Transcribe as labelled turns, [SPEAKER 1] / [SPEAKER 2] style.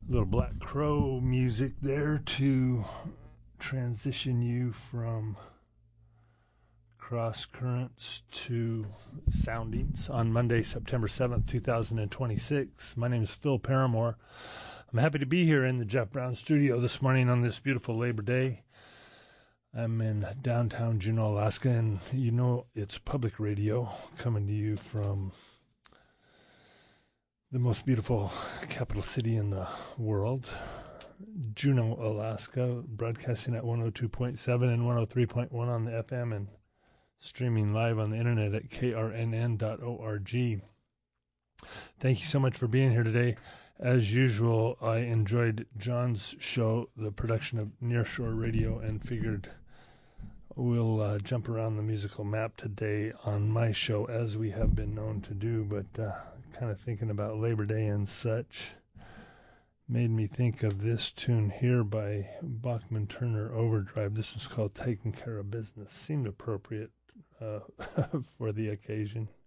[SPEAKER 1] Little Black Crow music there to transition you from Cross Currents to Soundings on Monday, September 7th, 2026. My name is Phil Paramore. I'm happy to be here in the Jeff Brown studio this morning on this beautiful Labor Day. I'm in downtown Juneau, Alaska, and you know it's public radio coming to you from the most beautiful capital city in the world, Juneau, Alaska, broadcasting at 102.7 and 103.1 on the FM and streaming live on the internet at krnn.org. Thank you so much for being here today. As usual, I enjoyed John's show, the production of Nearshore Radio, and figured we'll jump around the musical map today on my show, as we have been known to do, but kind of thinking about Labor Day and such made me think of this tune here by Bachman Turner Overdrive. This was called Taking Care of Business. Seemed appropriate for the occasion.